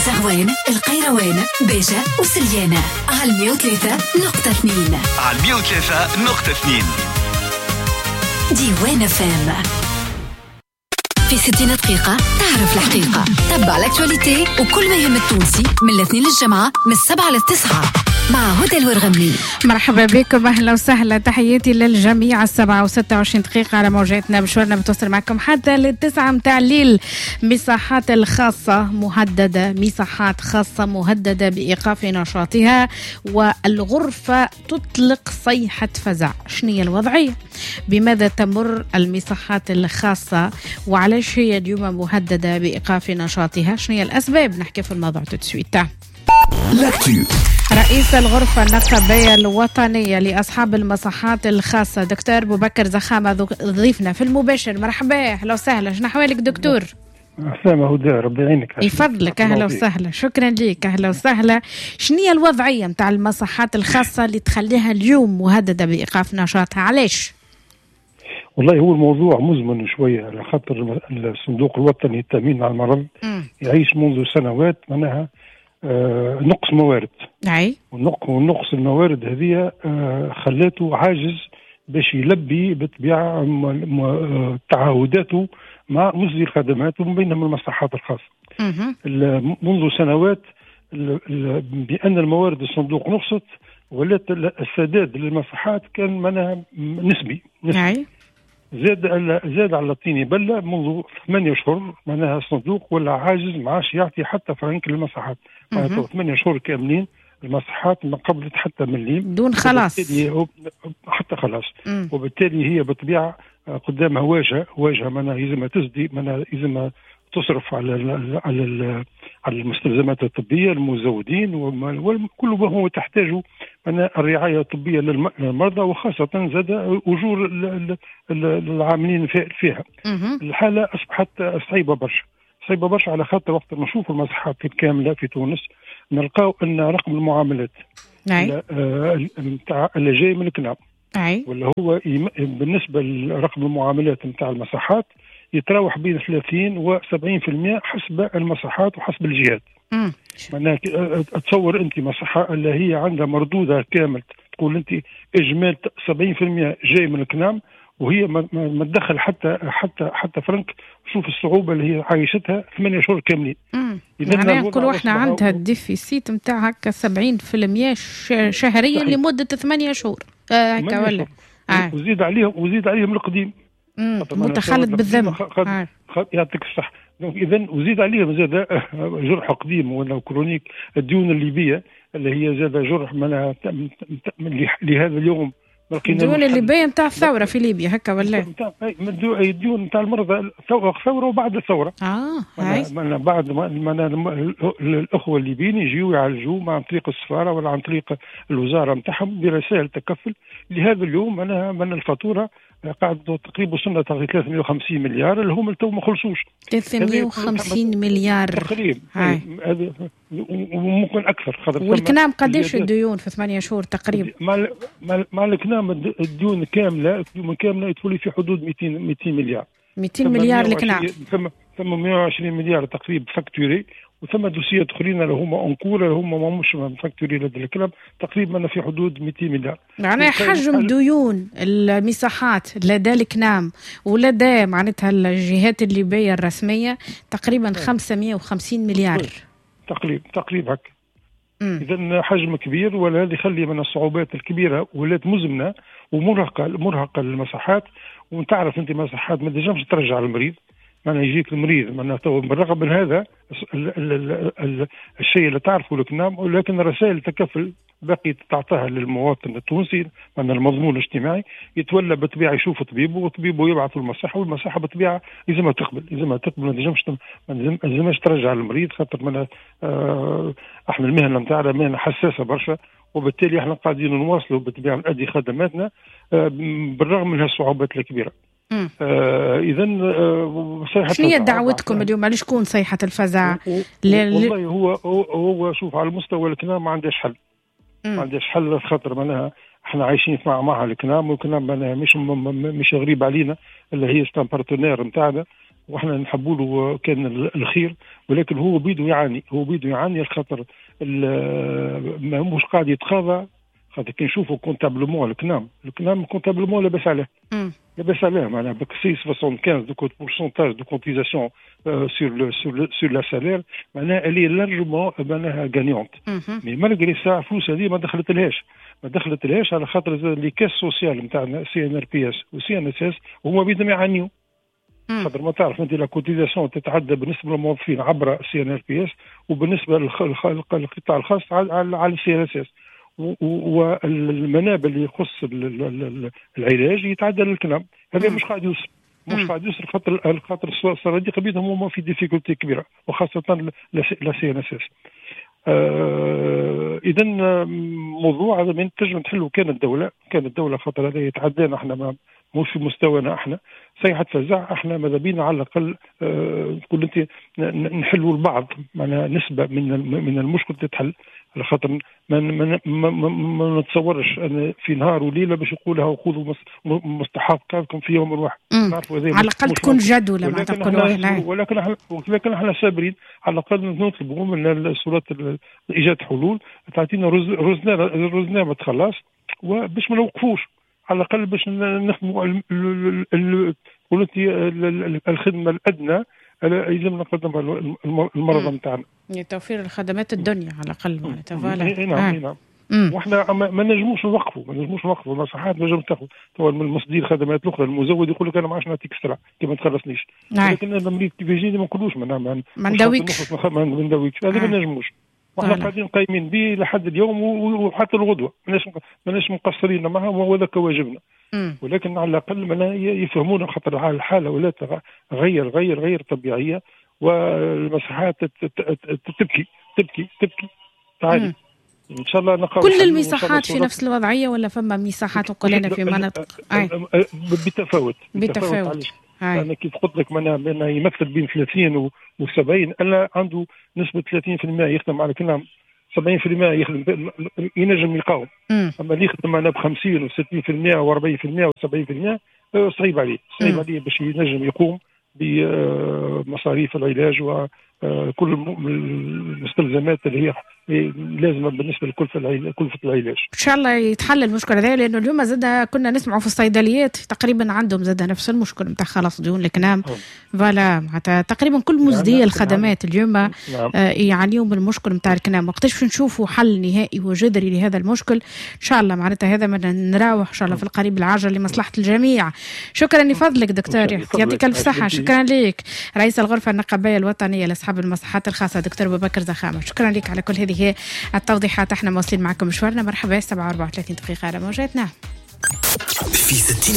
الزغوان، القيروان، بيجة وسليانة على 103.2. على 103.2 ديوان فام. في 60 دقيقة تعرف الحقيقة. تبع الاكتواليتي وكل ما يهم التونسي من الاثنين للجمعة من 7 ل9 مع هدى الورغمي. مرحبا بكم، اهلا وسهلا، تحياتي للجميع. 7:26 على موجاتنا، مشوارنا بتوصل معكم حتى ل9 متاع الليل. مساحات الخاصة مهددة، مساحات خاصة مهددة بإيقاف نشاطها، والغرفة تطلق صيحة فزع. شنو هي الوضعية؟ بماذا تمر المساحات الخاصة؟ وعلاش هي اليوم مهددة بإيقاف نشاطها؟ شنو هي الأسباب؟ نحكي في الموضوع تسويت. رئيس الغرفة النقابية الوطنية لأصحاب المصحات الخاصة دكتور أبو بكر زخامة ضيفنا في المباشر. مرحبا، أهلا وسهلا. شنو أحوالك دكتور؟ سلامة هدى، ربي يعينك. يفضلك، أهلا وسهلا، شكرا لك، أهلا وسهلا. شنو هي الوضعية متاع المصحات الخاصة اللي تخليها اليوم مهددة بإيقاف نشاطها؟ علاش؟ والله هو الموضوع مزمن شوية، على خاطر الصندوق الوطني للتأمين على المرض يعيش منذ سنوات معناها نقص موارد. أي. ونقص الموارد هذه خلاته عاجز باش يلبي بطبيعة تعهداته مع مصدر الخدمات ومن بينهم المصلحات الخاصة. منذ سنوات بأن الموارد الصندوق نقصت، ولات السداد للمصلحات كان معناها نسبي. أي. زاد على الطين بلة. منذ 8 أشهر معناها الصندوق ولا عاجز، ما عادش يعطي حتى فرنك للمصلحات. معناتها 8 أشهر كاملين المصلحات ما قبلت حتى مليم دون خلاص، حتى خلاص. وبالتالي هي بالطبيعة قدامها واجهة معناها يلزمها تسدي، معناها يلزمها تصرف على المستلزمات الطبية، المزودين وكل ما هو تحتاجه من الرعاية الطبية للمرضى، وخاصة زاد أجور العاملين فيها. الحالة أصبحت صعيبة برشا على خاطر وقت نشوف المصحات الكاملة في تونس نلقاو أن رقم المعاملات نتاع اللي جاي من الكناب ولا هو بالنسبة لرقم المعاملات نتاع المصحات يتراوح بين 30 و 70% حسب المصحات وحسب الجهات. معناها تصور انت مصحة اللي هي عندها مردودة كامل، تقول انت اجمال 70% جاي من الكنام وهي ما تدخل حتى فرنك. شوف الصعوبة اللي هي عايشتها 8 شهور كاملين. يعني نقولوا احنا عندها الديفيسيت نتاع هكا 70% شهريا لمدة 8 شهور هكا ولا وزيد عليهم القديم متخلط بالذنب. يعطيك الصح. اذا وزيد عليهم زاد جرح قديم ولا كرونيك الديون الليبيه اللي هي زاد جرح منها لهذا اليوم. الديون الليبيه نتاع الثوره في ليبيا هكا ولا الديون نتاع المرضى الثوره وبعد الثوره. بعد ما الاخوه الليبيين يجيوا يعالجوا عن طريق السفاره ولا عن طريق الوزاره نتاعهم برسائل تكفل لهذا اليوم. من الفاتوره قاعد تقريبا وصلنا 350 مليار اللي هم التو ما خلصوش. 350 مليار تقريبا وممكن اكثر. والكنام قديش الديون في 8 شهور تقريبا؟ مع الكنام الديون كامله يدخل في حدود 200 مليار. 200 مليار الكنام. ثم 120 مليار تقريبا فاكتوري، وثم دوسيات اخرين اللي هما انكور اللي هما مش فاكتوري لدى الكلام تقريبا في حدود 200 مليار. يعني حجم ديون المساحات لدى الكنام ولدى معناتها الجهات الليبيه الرسميه تقريبا 550 مليار تقريبا هكا. اذا حجم كبير، وهذا يخلي من الصعوبات الكبيره ولات مزمنه ومرهقه للمساحات. وتعرف انت مساحات ما تنجمش ترجع المريض، معناها يجيك المريض معناها بالرغم من هذا الشيء اللي تعرفه الكنام، ولكن رسائل تكفل باقي تعطيها للمواطن التونسي من المضمون الاجتماعي. يتولى بالطبيعه يشوف طبيبه وطبيبه يبعث المصحه، والمصحه بالطبيعه لازمها تقبل ما تنجمش ترجع المريض، خاطر من احنا المهنه نتاعنا مهنه حساسه برشا، وبالتالي احنا قاعدين نواصلوا بالطبيعه نؤدي خدماتنا بالرغم من هالصعوبات الكبيره. اذا شنو هي دعوتكم اليوم؟ لشكون صيحة الفزع؟ والله هو شوف على المستوى الكنام ما عندهاش حل. ما عندهاش حل خاطر معناها احنا عايشين مع الكنام، والكنام معناها مش غريب علينا، اللي هي ستان بارتنير نتاعنا واحنا نحبوا له كان الخير، ولكن هو بيده يعاني الخطر مش قاعد يتخاضع. خاطر كي نشوفوا كونتابلومون الكنام كونتابلومون لاباس عليه معناها بكسي 75 دو pourcentage de cotisation sur la salaire معناها اللي لارجمون معناها غانيونت. مي مالغري سا فلوس هذه ما دخلتلهاش على خاطر لي كاس سوسيال نتاعنا CNRPS و CNSS هما بيدهم يعانيوا. خاطر ما تعرف انت لا كوتيزاسيون تتعدى بالنسبه للموظفين عبر CNRPS وبالنسبه للقطاع الخاص على CNSS، والمنابر اللي يخص العلاج يتعدى للكلام. هذا مش قاعد يوصل خاطر الصناديق بيدهم هما في ديفيكولتي كبيره وخاصه لا CNSS. اذا موضوع هذا ما تنجم تحلو كان الدوله خاطر هذا يتعدانا احنا مش في مستوانا احنا صيحة فزع. احنا ماذا بينا على الاقل تقول انت نحلوا البعض معناها نسبه من المشكل تتحل، على خاطر ما نتصورش ان في نهار وليله باش يقولها خذوا مستحقاتكم في يوم واحد. على الاقل تكون جدوله ما تقولوا. ولكن احنا صابرين على الاقل نطلبوا من السلطات ايجاد حلول تعطينا رزنا ما تخلص وباش ما نوقفوش على الأقل باش نخدموا الخدمة الأدنى يلزم نقدمها المرضى نتاعنا. توفير الخدمات الدنيا على الأقل معناتها. نعم. واحنا ما نجموش نوقفوا المصحات نجم تاخذ تو من المصدير الخدمات الاخرى المزود يقول لك انا ما عادش نعطيك اكسترا كي ما تخلصنيش. لكن المريض كيف يجيني ما نقولوش ما نداويكش هذا ما نجموش. واحنا قاعدين قايمين به لحد اليوم وحتى الغدوه ماناش مقصرين معها وهذاك واجبنا. ولكن على الاقل يفهمونا خاطر الحاله ولا غير طبيعيه والمساحات تبكي تعالي. ان شاء الله نقاوم كل المساحات في نفس الوضعيه ولا فما مساحات قليله في مناطق بتفاوت. أنا كيف قلت لك أنا يمثل بين 30 و70. أنا عنده نسبة 30% يخدم على كلام 70% يخدم ينجم يقاوم. أما اللي يخدم معنا ب50 و60% و40% و70% صعيب عليه باش ينجم يقوم بمصاريف العلاج وكل المستلزمات اللي هي لازمه بالنسبه لكلفه العلاج. ان شاء الله يتحل المشكله هذا، لانه اليوم زاد كنا نسمعوا في الصيدليات تقريبا عندهم زاد نفس المشكل نتاع خلاص ديون الكلام فوالا حتى تقريبا كل مزدي الخدمات اليوم يعانيوا من المشكل نتاع الكلام. وقتاش نشوفوا حل نهائي وجذري لهذا المشكل ان شاء الله معناتها هذا من نراوح ان شاء الله في القريب العاجل لمصلحه الجميع. شكرا لفضلك دكتور، يعطيك الف صحه. شكرا لك رئيس الغرفه النقابيه الوطنيه لاصحاب المصحات الخاصه دكتور ببكر زخامه. شكرا لك على كل هذه التوضيحات. احنا واصلين معكم مشوارنا. مرحبا 37 دقيقة على موجاتنا.